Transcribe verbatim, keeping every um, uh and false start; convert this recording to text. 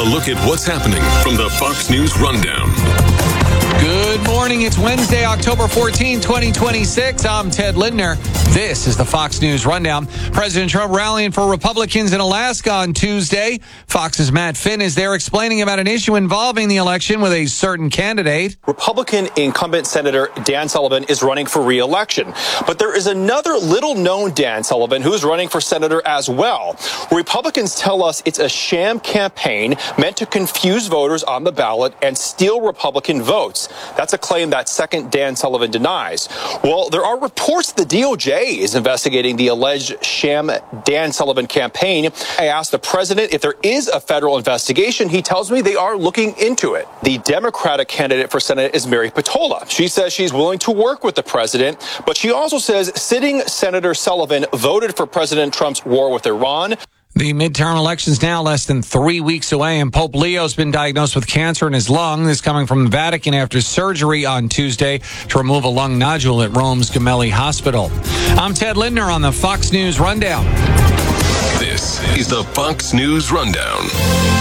look at what's happening from the Fox News Rundown. Good morning. It's Wednesday, October fourteenth, twenty twenty-six. I'm Ted Lindner. This is the Fox News Rundown. President Trump rallying for Republicans in Alaska on Tuesday. Fox's Matt Finn is there explaining about an issue involving the election with a certain candidate. Republican incumbent Senator Dan Sullivan is running for re-election. But there is another little-known Dan Sullivan who's running for senator as well. Republicans tell us it's a sham campaign meant to confuse voters on the ballot and steal Republican votes. That's a claim that second Dan Sullivan denies. Well, there are reports the D O J is investigating the alleged sham Dan Sullivan campaign. I asked the president if there is a federal investigation. He tells me they are looking into it. The Democratic candidate for Senate is Mary Petola. She says she's willing to work with the president, but she also says sitting Senator Sullivan voted for President Trump's war with Iran. The midterm election's now less than three weeks away, and Pope Leo's been diagnosed with cancer in his lung. This coming from the Vatican after surgery on Tuesday to remove a lung nodule at Rome's Gemelli Hospital. I'm Ted Lindner on the Fox News Rundown. This is the Fox News Rundown.